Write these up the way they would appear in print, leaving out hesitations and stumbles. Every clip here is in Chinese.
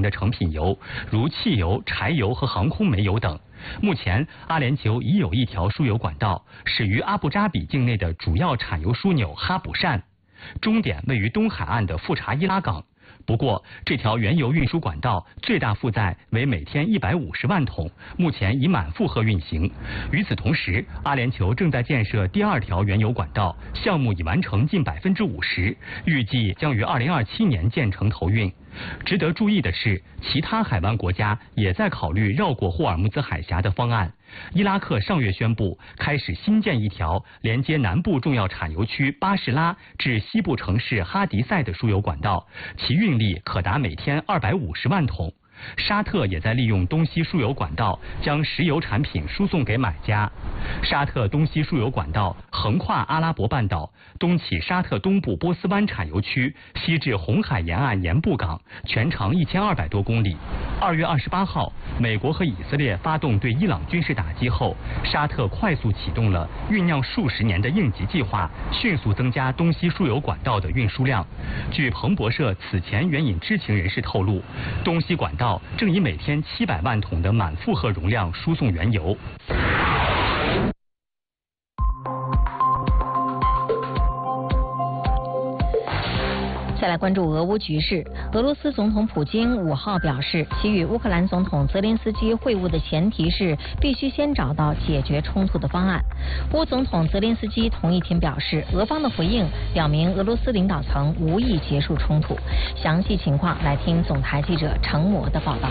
型的成品油，如汽油、柴油和航空煤油等。目前，阿联酋已有一条输油管道，始于阿布扎比境内的主要产油枢纽哈卜善，终点位于东海岸的富查伊拉港。不过，这条原油运输管道最大负载为每天150万桶，目前已满负荷运行。与此同时，阿联酋正在建设第2条原油管道，项目已完成近50%，预计将于2027年建成投运。值得注意的是，其他海湾国家也在考虑绕过霍尔木兹海峡的方案。伊拉克上月宣布开始新建一条连接南部重要产油区巴士拉至西部城市哈迪塞的输油管道，其运力可达每天250万桶。沙特也在利用东西输油管道将石油产品输送给买家。沙特东西输油管道横跨阿拉伯半岛，东起沙特东部波斯湾产油区，西至红海沿岸盐布港，全长1200多公里。2月28号，美国和以色列发动对伊朗军事打击后，沙特快速启动了酝酿数十年的应急计划，迅速增加东西输油管道的运输量。据彭博社此前援引知情人士透露，东西管道正以每天700万桶的满负荷容量输送原油。 再来关注俄乌局势。俄罗斯总统普京5号表示，其与乌克兰总统泽连斯基会晤的前提是必须先找到解决冲突的方案。乌总统泽连斯基同一天表示，俄方的回应表明俄罗斯领导层无意结束冲突。详细情况来听总台记者程模的报道。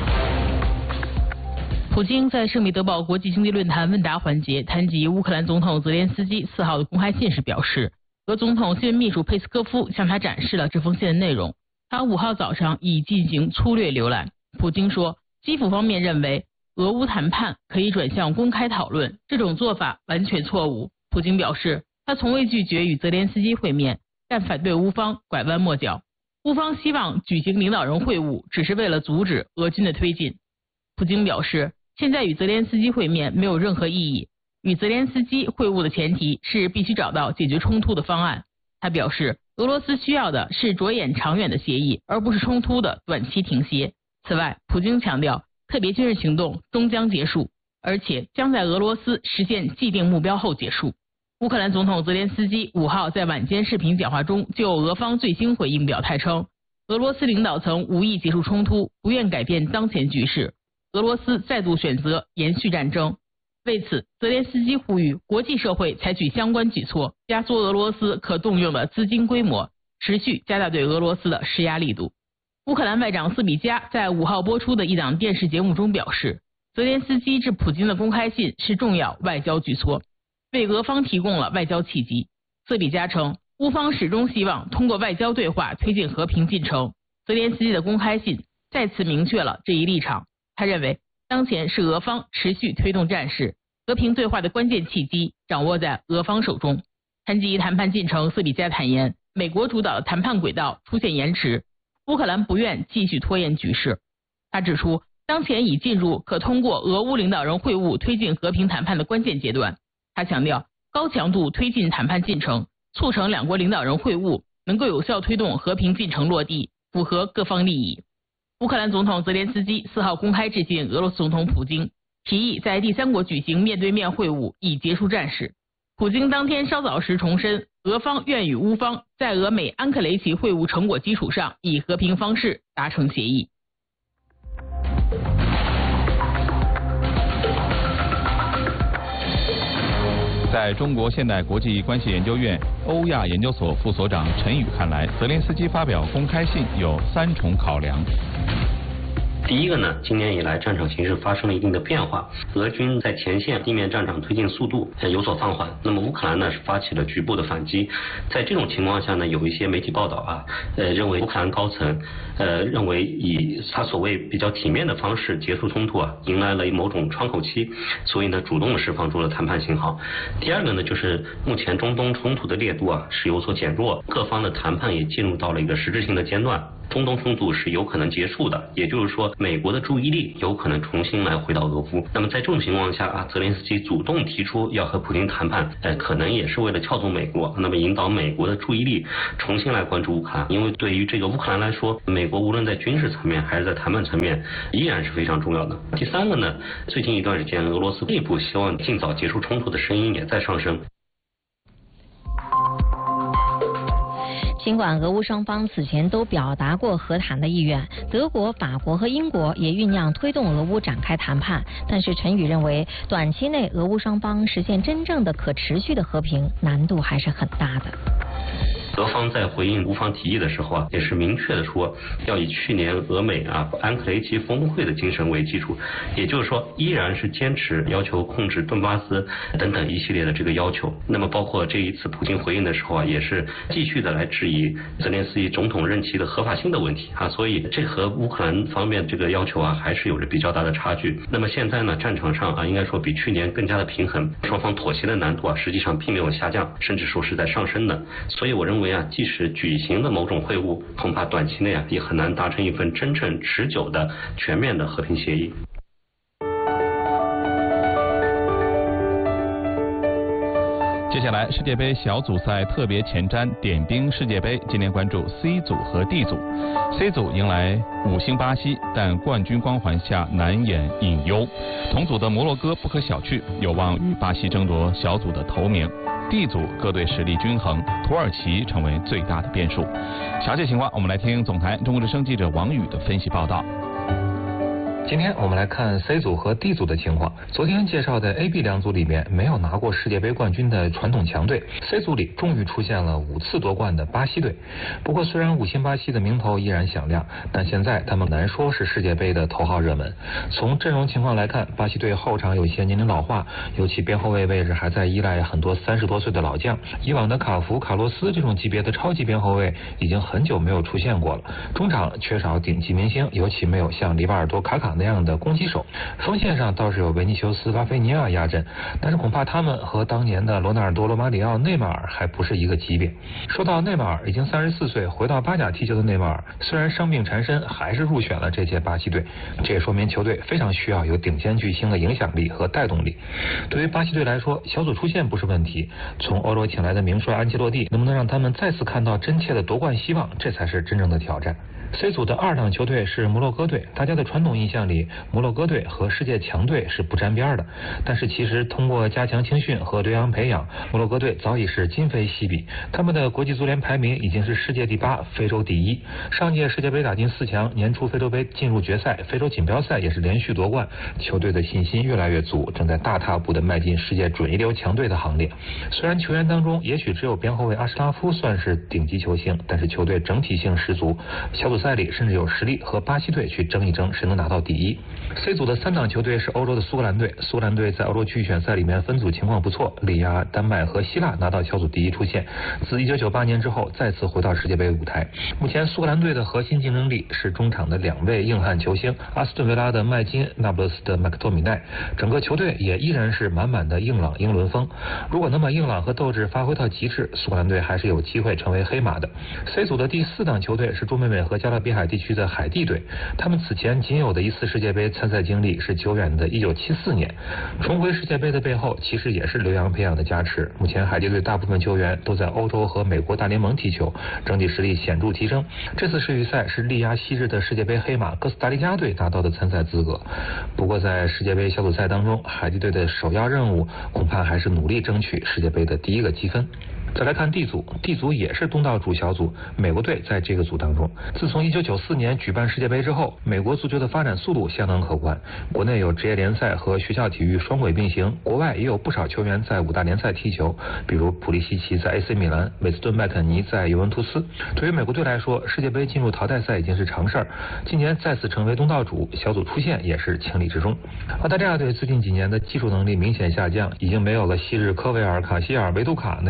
普京在圣彼得堡国际经济论坛问答环节谈及乌克兰总统泽连斯基4号的公开信时表示，俄总统新闻秘书佩斯科夫向他展示了这封信的内容，他5号早上已进行粗略浏览。普京说，基辅方面认为俄乌谈判可以转向公开讨论，这种做法完全错误。普京表示，他从未拒绝与泽连斯基会面，但反对乌方拐弯抹角。乌方希望举行领导人会晤，只是为了阻止俄军的推进。普京表示，现在与泽连斯基会面没有任何意义，与泽连斯基会晤的前提是必须找到解决冲突的方案。他表示，俄罗斯需要的是着眼长远的协议，而不是冲突的短期停歇。此外，普京强调，特别军事行动终将结束，而且将在俄罗斯实现既定目标后结束。乌克兰总统泽连斯基5号在晚间视频讲话中就俄方最新回应表态称，俄罗斯领导层无意结束冲突，不愿改变当前局势。俄罗斯再度选择延续战争。为此，泽连斯基呼吁国际社会采取相关举措，压缩俄罗斯可动用的资金规模，持续加大对俄罗斯的施压力度。乌克兰外长斯比加在5号播出的一档电视节目中表示，泽连斯基致普京的公开信是重要外交举措，为俄方提供了外交契机。斯比加称，乌方始终希望通过外交对话推进和平进程。泽连斯基的公开信再次明确了这一立场。他认为，当前是俄方持续推动战事，和平对话的关键契机掌握在俄方手中。谈及谈判进程，斯比加坦言，美国主导的谈判轨道出现延迟，乌克兰不愿继续拖延局势。他指出，当前已进入可通过俄乌领导人会晤推进和平谈判的关键阶段。他强调，高强度推进谈判进程，促成两国领导人会晤，能够有效推动和平进程落地，符合各方利益。乌克兰总统泽连斯基4号公开致信俄罗斯总统普京，提议在第三国举行面对面会晤，以结束战事。普京当天稍早时重申，俄方愿与乌方在俄美安克雷奇会晤成果基础上，以和平方式达成协议。 在中国现代国际关系研究院欧亚研究所副所长陈宇看来，泽连斯基发表公开信有3重考量。 第一个呢，今年以来战场形势发生了一定的变化，俄军在前线地面战场推进速度有所放缓，那么乌克兰呢是发起了局部的反击。在这种情况下呢，有一些媒体报道认为乌克兰高层认为以他所谓比较体面的方式结束冲突迎来了某种窗口期，所以呢主动的释放出了谈判信号。第二个呢，就是目前中东冲突的烈度是有所减弱，各方的谈判也进入到了一个实质性的阶段。 中东冲突是有可能结束的，也就是说美国的注意力有可能重新来回到俄乌。那么在这种情况下泽连斯基主动提出要和普京谈判，可能也是为了撬动美国，那么引导美国的注意力重新来关注乌克兰。因为对于这个乌克兰来说，美国无论在军事层面还是在谈判层面依然是非常重要的。第三个呢，最近一段时间俄罗斯内部希望尽早结束冲突的声音也在上升。 尽管俄乌双方此前都表达过和谈的意愿，德国、法国和英国也酝酿推动俄乌展开谈判，但是陈宇认为，短期内俄乌双方实现真正的可持续的和平难度还是很大的。 俄方在回应乌方提议的时候也是明确的说，要以去年俄美安克雷奇峰会的精神为基础，也就是说，依然是坚持要求控制顿巴斯等等一系列的这个要求。那么包括这一次普京回应的时候也是继续的来质疑泽连斯基总统任期的合法性的问题所以这和乌克兰方面这个要求还是有着比较大的差距。那么现在呢，战场上应该说比去年更加的平衡，双方妥协的难度实际上并没有下降，甚至说是在上升的。所以我认为即使举行的某种会晤，恐怕短期内也很难达成一份真正持久的全面的和平协议。 接下来世界杯小组赛特别前瞻点兵世界杯，今天关注 C 组和 D 组。C 组迎来5星巴西，但冠军光环下难掩隐忧。同组的摩洛哥不可小觑，有望与巴西争夺小组的头名。D 组各队实力均衡，土耳其成为最大的变数。详细情况，我们来听总台中国之声记者王宇的分析报道。 今天我们来看 C 组和 D 组的情况。昨天介绍的 A、B 两组里面没有拿过世界杯冠军的传统强队 ，C 组里终于出现了5次夺冠的巴西队。不过虽然5星巴西的名头依然响亮，但现在他们难说是世界杯的头号热门。从阵容情况来看，巴西队后场有些年龄老化，尤其边后卫位置还在依赖很多30多岁的老将。以往的卡福、卡洛斯这种级别的超级边后卫已经很久没有出现过了。中场缺少顶级明星，尤其没有像里瓦尔多、卡卡那样的攻击手。锋线上倒是有维尼修斯、拉菲尼亚压阵，但是恐怕他们和当年的罗纳尔多、罗马里奥、内马尔还不是一个级别。说到内马尔，已经34岁回到巴甲踢球的内马尔，虽然伤病缠身，还是入选了这届巴西队。这也说明球队非常需要有顶尖巨星的影响力和带动力。对于巴西队来说，小组出线不是问题，从欧洲请来的名帅安切洛蒂能不能让他们再次看到真切的夺冠希望，这才是真正的挑战。C 组的2档球队是摩洛哥队，大家的传统印象里，摩洛哥队和世界强队是不沾边的。但是其实通过加强青训和留洋培养，摩洛哥队早已是今非昔比。他们的国际足联排名已经是世界第8，非洲第1。上届世界杯打进4强，年初非洲杯进入决赛，非洲锦标赛也是连续夺冠。球队的信心越来越足，正在大踏步的迈进世界准一流强队的行列。虽然球员当中也许只有边后卫阿什拉夫算是顶级球星，但是球队整体性十足。小组赛里甚至有实力和巴西队去争一争谁能拿到第1。C 组的3档球队是欧洲的苏格兰队，苏格兰队在欧洲区预选赛里面分组情况不错，力压丹麦和希腊拿到小组第1出线，自1998年之后再次回到世界杯舞台。目前苏格兰队的核心竞争力是中场的2位硬汉球星，阿斯顿维拉的麦金、那不勒斯的麦克托米奈，整个球队也依然是满满的硬朗英伦风。如果能把硬朗和斗志发挥到极致，苏格兰队还是有机会成为黑马的。C 组的第4档球队是中北美和加勒比海地区的海地队，他们此前仅有的一次世界杯参赛经历是久远的1974年。重回世界杯的背后其实也是留洋培养的加持。目前海地队大部分球员都在欧洲和美国大联盟踢球，整体实力显著提升。这次世预赛是力压昔日的世界杯黑马哥斯达黎加队拿到的参赛资格。不过在世界杯小组赛当中，海地队的首要任务恐怕还是努力争取世界杯的第1个积分。再来看 D 组， D 组也是东道主小组，美国队在这个组当中。自从1994年举办世界杯之后，美国足球的发展速度相当可观，国内有职业联赛和学校体育双轨并行，国外也有不少球员在5大联赛踢球，比如普利西奇在 AC 米兰，韦斯顿麦肯尼在尤文图斯。对于美国队来说，世界杯进入淘汰赛已经是常事儿，今年再次成为东道主，小组出线也是情理之中。澳大利亚队最近几年的技术能力明显下降，已经没有了昔日科维尔、卡希尔、维杜卡那样能在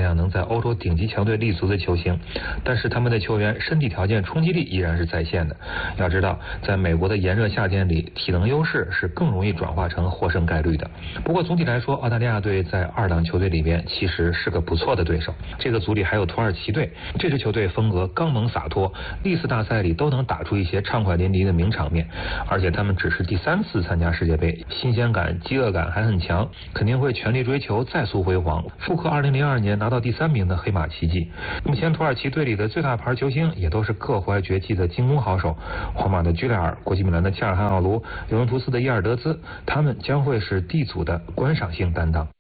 欧洲顶级强队立足的球星，但是他们的球员身体条件冲击力依然是在线的。要知道，在美国的炎热夏天里，体能优势是更容易转化成获胜概率的。不过总体来说，澳大利亚队在2档球队里面其实是个不错的对手。这个组里还有土耳其队，这支球队风格刚猛洒脱，历次大赛里都能打出一些畅快淋漓的名场面，而且他们只是第3次参加世界杯，新鲜感、饥饿感还很强，肯定会全力追求再塑辉煌，复刻2002年拿到第3名的黑马奇迹。目前土耳其队里的最大牌球星也都是各怀绝技的进攻好手，皇马的居莱尔、国际米兰的切尔汉奥卢、尤文图斯的伊尔德兹，他们将会是D组的观赏性担当。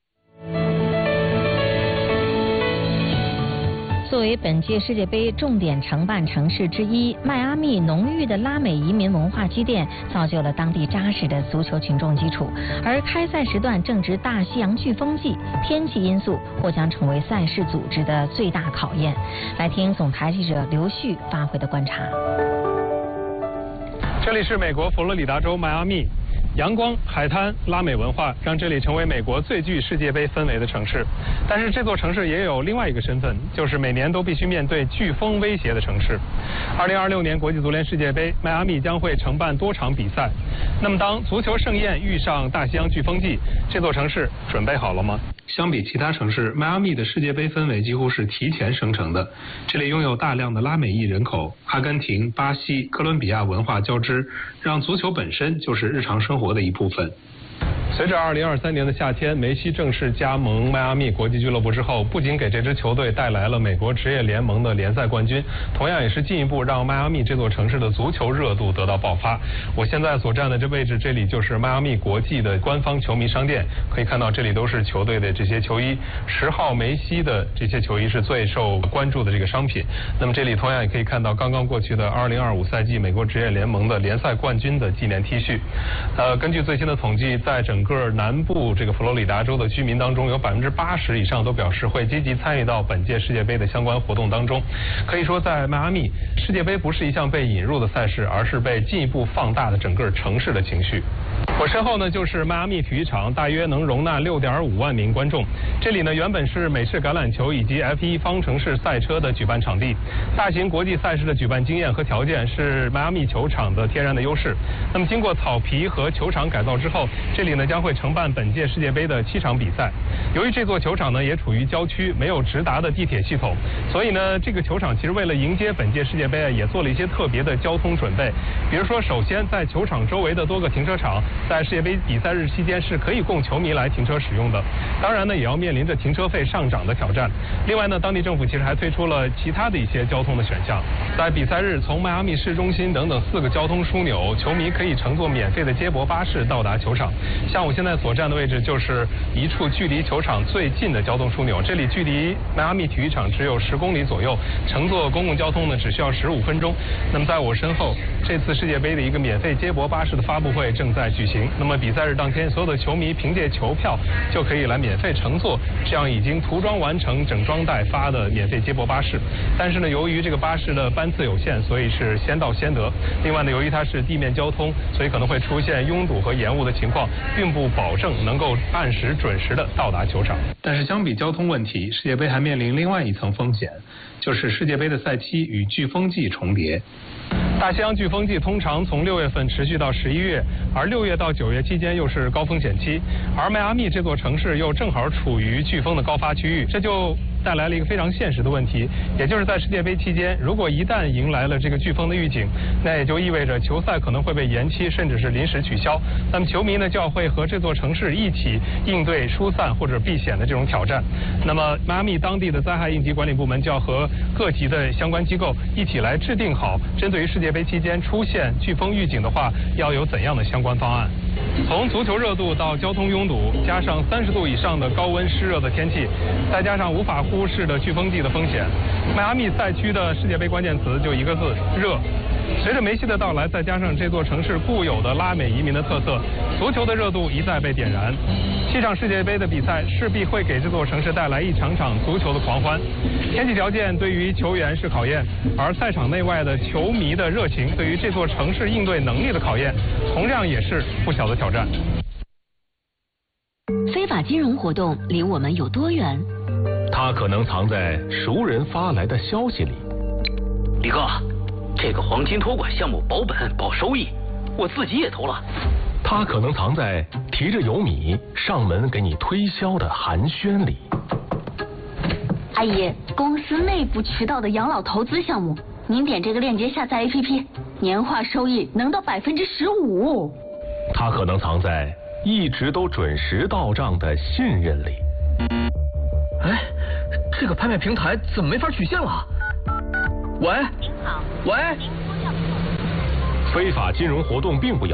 作为本届世界杯重点承办城市之一，迈阿密浓郁的拉美移民文化积淀，造就了当地扎实的足球群众基础。而开赛时段正值大西洋飓风季，天气因素或将成为赛事组织的最大考验。来听总台记者刘旭发回的观察。 这里是美国佛罗里达州迈阿密。阳光、海滩、拉美文化让这里成为美国最具世界杯氛围的城市。但是这座城市也有另外一个身份，就是每年都必须面对飓风威胁的城市。2026年国际足联世界杯，迈阿密将会承办多场比赛。那么当足球盛宴遇上大西洋飓风季，这座城市准备好了吗？相比其他城市，迈阿密的世界杯氛围几乎是提前生成的。这里拥有大量的拉美裔人口，阿根廷、巴西、哥伦比亚文化交织，让足球本身就是日常生活的一部分。随着2023年的夏天，梅西正式加盟迈阿密国际俱乐部之后，不仅给这支球队带来了美国职业联盟的联赛冠军，同样也是进一步让迈阿密这座城市的足球热度得到爆发。我现在所站的这位置，这里就是迈阿密国际的官方球迷商店，可以看到这里都是球队的这些球衣，10号梅西的这些球衣是最受关注的这个商品。那么这里同样也可以看到刚刚过去的2025赛季美国职业联盟的联赛冠军的纪念 T 恤。根据最新的统计，在整个南部这个佛罗里达州的居民当中，有80%以上都表示会积极参与到本届世界杯的相关活动当中。可以说，在迈阿密，世界杯不是一项被引入的赛事，而是被进一步放大的整个城市的情绪。我身后呢就是迈阿密体育场，大约能容纳6.5万名观众。这里呢原本是美式橄榄球以及 F1 方程式赛车的举办场地，大型国际赛事的举办经验和条件是迈阿密球场的天然的优势。那么经过草皮和球场改造之后，这里呢将会承办本届世界杯的7场比赛。由于这座球场呢也处于郊区，没有直达的地铁系统，所以呢这个球场其实为了迎接本届世界杯也做了一些特别的交通准备。比如说，首先在球场周围的多个停车场，在世界杯比赛日期间是可以供球迷来停车使用的。当然呢，也要面临着停车费上涨的挑战。另外呢，当地政府其实还推出了其他的一些交通的选项。在比赛日，从迈阿密市中心等等4个交通枢纽，球迷可以乘坐免费的接驳巴士到达球场。像我现在所站的位置，就是一处距离球场最近的交通枢纽，这里距离迈阿密体育场只有10公里左右，乘坐公共交通呢只需要15分钟。那么在我身后，这次世界杯的一个免费接驳巴士的发布会正在举行。那么比赛日当天，所有的球迷凭借球票就可以来免费乘坐这样已经涂装完成、整装待发的免费接驳巴士。但是呢，由于这个巴士的班次有限，所以是先到先得。另外呢，由于它是地面交通，所以可能会出现拥堵和延误的情况，并不保证能够按时准时的到达球场。但是相比交通问题，世界杯还面临另外一层风险，就是世界杯的赛期与飓风季重叠。大西洋飓风季通常从6月份持续到11月，而6月到9月期间又是高风险期，而迈阿密这座城市又正好处于飓风的高发区域，这就带来了一个非常现实的问题，也就是在世界杯期间，如果一旦迎来了这个飓风的预警，那也就意味着球赛可能会被延期，甚至是临时取消。那么球迷呢就要会和这座城市一起应对疏散或者避险的这种挑战。那么迈阿密当地的灾害应急管理部门就要和各级的相关机构一起来制定好，针对于世界杯期间出现飓风预警的话，要有怎样的相关方案。从足球热度到交通拥堵，加上30度以上的高温湿热的天气，再加上无法忽视的飓风季的风险，迈阿密赛区的世界杯关键词就一个字：热。随着梅西的到来，再加上这座城市固有的拉美移民的特色，足球的热度一再被点燃。7场世界杯的比赛势必会给这座城市带来一场场足球的狂欢。天气条件对于球员是考验，而赛场内外的球迷的热情对于这座城市应对能力的考验，同样也是不小的挑战。 非法金融活动离我们有多远？ 它可能藏在熟人发来的消息里。 李哥，这个黄金托管项目保本保收益，我自己也投了。 它可能藏在提着油米上门给你推销的寒暄里。 阿姨，公司内部渠道的养老投资项目，您点这个链接下载 APP， 年化收益能到15%。 它可能藏在一直都准时到账的信任里。 哎，这个拍卖平台怎么没法取现了？喂，您好，喂。 非法金融活动并不